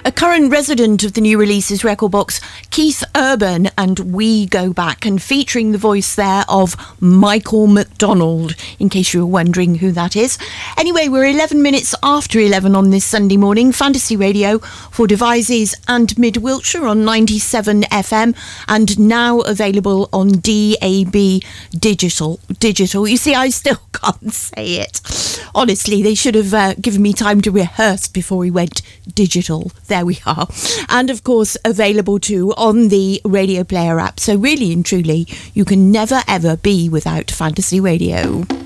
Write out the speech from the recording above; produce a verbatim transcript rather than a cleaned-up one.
a current resident of the new releases record box, Keith Urban and We Go Back, and featuring the voice there of Michael McDonald, in case you were wondering who that is. Anyway, we're eleven minutes after eleven on this Sunday morning. Fantasy Radio for Devizes and Mid Wiltshire on ninety-seven F M, and now available on D A B Digital. Digital. You see, I still can't say it. Honestly, they should have uh, given me time to rehearse before we went digital. There we are. And of course, available too on the Radio Player app. So really and truly, you can never ever be without Fantasy Radio.